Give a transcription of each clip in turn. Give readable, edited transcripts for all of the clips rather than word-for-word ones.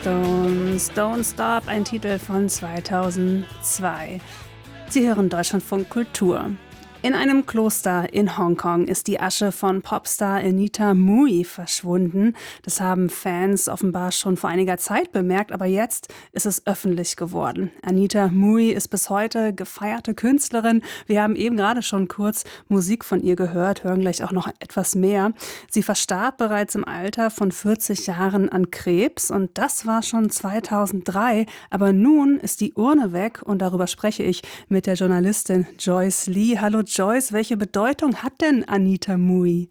Stones, Don't Stop, ein Titel von 2002. Sie hören Deutschlandfunk Kultur. In einem Kloster in Hongkong ist die Asche von Popstar Anita Mui verschwunden. Das haben Fans offenbar schon vor einiger Zeit bemerkt, aber jetzt ist es öffentlich geworden. Anita Mui ist bis heute gefeierte Künstlerin. Wir haben eben gerade schon kurz Musik von ihr gehört, hören gleich auch noch etwas mehr. Sie verstarb bereits im Alter von 40 Jahren an Krebs und das war schon 2003. Aber nun ist die Urne weg und darüber spreche ich mit der Journalistin Joyce Lee. Hallo Joyce, welche Bedeutung hat denn Anita Mui?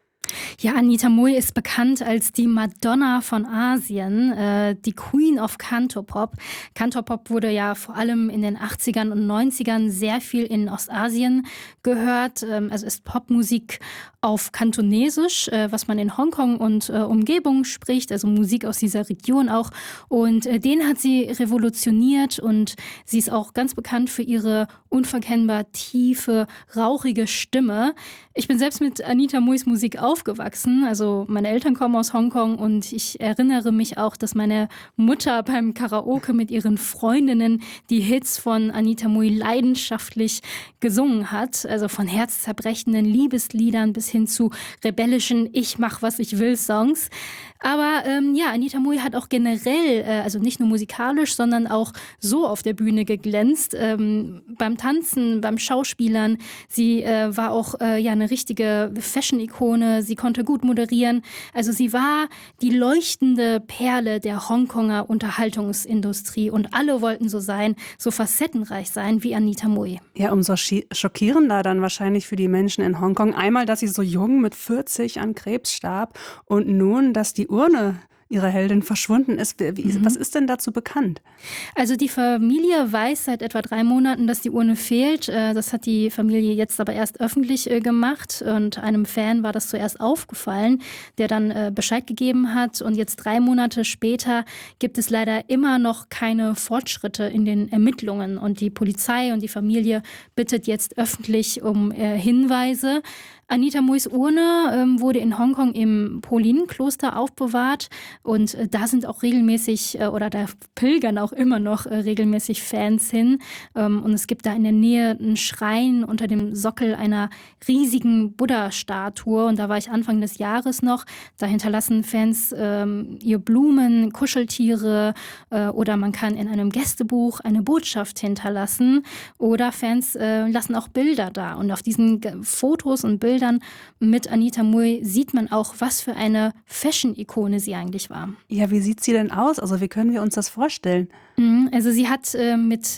Ja, Anita Mui ist bekannt als die Madonna von Asien, die Queen of Cantopop. Cantopop wurde ja vor allem in den 80ern und 90ern sehr viel in Ostasien gehört. Also ist Popmusik auf Kantonesisch, was man in Hongkong und Umgebung spricht, also Musik aus dieser Region auch. Und den hat sie revolutioniert und sie ist auch ganz bekannt für ihre unverkennbar tiefe, rauchige Stimme. Ich bin selbst mit Anita Muis Musik aufgewachsen. Also meine Eltern kommen aus Hongkong und ich erinnere mich auch, dass meine Mutter beim Karaoke mit ihren Freundinnen die Hits von Anita Mui leidenschaftlich gesungen hat. Also von herzzerbrechenden Liebesliedern bis hin zu rebellischen Ich-mach-was-ich-will-Songs. Aber Anita Mui hat auch generell, also nicht nur musikalisch, sondern auch so auf der Bühne geglänzt. Beim Tanzen, beim Schauspielern. Sie war auch eine richtige Fashion-Ikone. Sie konnte gut moderieren. Also sie war die leuchtende Perle der Hongkonger Unterhaltungsindustrie. Und alle wollten so sein, so facettenreich sein wie Anita Mui. Ja, umso schockierender dann wahrscheinlich für die Menschen in Hongkong. Einmal, dass sie so jung mit 40 an Krebs starb und nun, dass die Urne ihrer Heldin verschwunden ist. Was ist denn dazu bekannt? Also die Familie weiß seit etwa 3 Monaten, dass die Urne fehlt. Das hat die Familie jetzt aber erst öffentlich gemacht. Und einem Fan war das zuerst aufgefallen, der dann Bescheid gegeben hat. Und jetzt 3 Monate später gibt es leider immer noch keine Fortschritte in den Ermittlungen. Und die Polizei und die Familie bittet jetzt öffentlich um Hinweise. Anita Muis Urne wurde in Hongkong im Po-Lin-Kloster aufbewahrt und da sind auch regelmäßig oder da pilgern auch immer noch regelmäßig Fans hin und es gibt da in der Nähe einen Schrein unter dem Sockel einer riesigen Buddha-Statue und da war ich Anfang des Jahres noch. Da hinterlassen Fans ihr Blumen, Kuscheltiere oder man kann in einem Gästebuch eine Botschaft hinterlassen oder Fans lassen auch Bilder da und auf diesen Fotos und Bildern mit Anita Mui sieht man auch, was für eine Fashion-Ikone sie eigentlich war. Ja, wie sieht sie denn aus? Also wie können wir uns das vorstellen? Also sie hat mit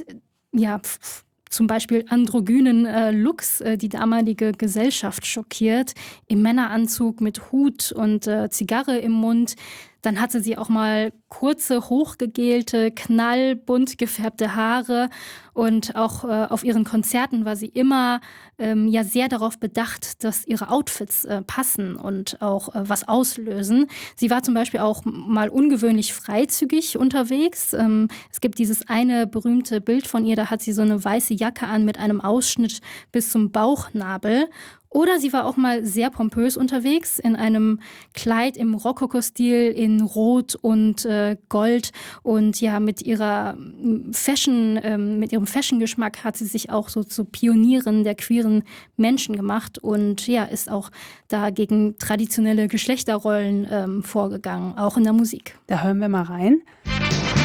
zum Beispiel androgynen Looks die damalige Gesellschaft schockiert. Im Männeranzug mit Hut und Zigarre im Mund. Dann hatte sie auch mal kurze, hochgegelte, knallbunt gefärbte Haare. Und auch auf ihren Konzerten war sie immer sehr darauf bedacht, dass ihre Outfits passen und auch was auslösen. Sie war zum Beispiel auch mal ungewöhnlich freizügig unterwegs. Es gibt dieses eine berühmte Bild von ihr, da hat sie so eine weiße Jacke an mit einem Ausschnitt bis zum Bauchnabel. Oder sie war auch mal sehr pompös unterwegs in einem Kleid im Rokoko-Stil in Rot und Gold. Und ja, mit ihrem Fashion-Geschmack hat sie sich auch so zu Pionierin der queeren Menschen gemacht und ja, ist auch da gegen traditionelle Geschlechterrollen vorgegangen, auch in der Musik. Da hören wir mal rein.